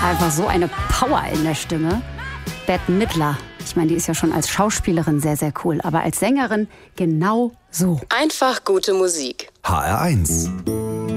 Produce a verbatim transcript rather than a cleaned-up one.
Einfach so eine Power in der Stimme. Bette Midler. Ich meine, die ist ja schon als Schauspielerin sehr, sehr cool. Aber als Sängerin genau so. Einfach gute Musik. H R eins.